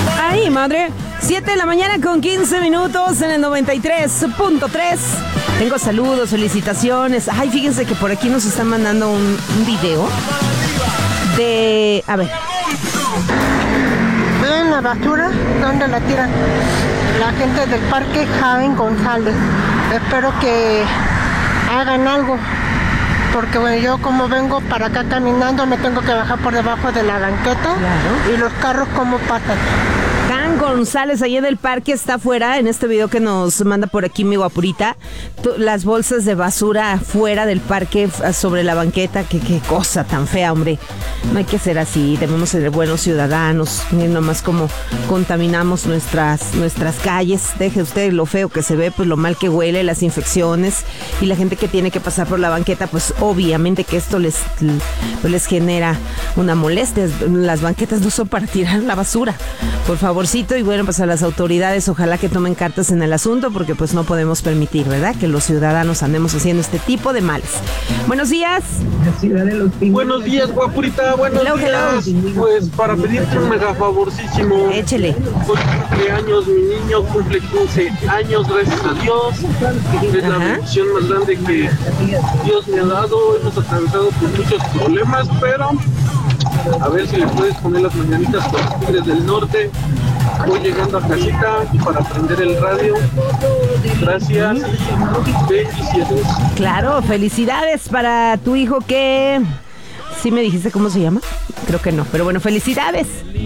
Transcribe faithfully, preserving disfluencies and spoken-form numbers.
Ay, madre. siete de la mañana con quince minutos en el noventa y tres punto tres. Tengo saludos, felicitaciones. Ay, fíjense que por aquí nos están mandando un, un video de... A ver. ¿Ven la basura? ¿Dónde la tiran? La gente del parque Jaén González. Espero que hagan algo. Porque bueno, yo como vengo para acá caminando me tengo que bajar por debajo de la banqueta. Claro. Y los carros cómo pasan. Can González, allá del parque, está afuera, en este video que nos manda por aquí mi guapurita, las bolsas de basura afuera del parque sobre la banqueta. Qué, qué cosa tan fea, hombre. No hay que ser así, debemos ser buenos ciudadanos. Miren nomás cómo contaminamos nuestras, nuestras calles. Deje usted lo feo que se ve, pues lo mal que huele, las infecciones, y la gente que tiene que pasar por la banqueta, pues obviamente que esto les, pues les genera una molestia. Las banquetas no son para tirar la basura, por favorcito. Y bueno, pues a las autoridades ojalá que tomen cartas en el asunto, porque pues no podemos permitir, ¿verdad?, que los ciudadanos andemos haciendo este tipo de males. Buenos días. Buenos días, guapurita, buenos hello, días. hello. Pues para pedirte un mega favorcísimo. Échele. Hoy cumpleaños mi niño, cumple quince años, gracias a Dios. Es la bendición más grande que Dios me ha dado. Hemos atravesado por muchos problemas, pero a ver si le puedes poner las mañanitas con los Tigres del Norte. Voy llegando a casita para prender el radio. Gracias. Bendiciones. Claro, felicidades para tu hijo que... ¿Sí me dijiste cómo se llama? Creo que no, pero bueno, felicidades.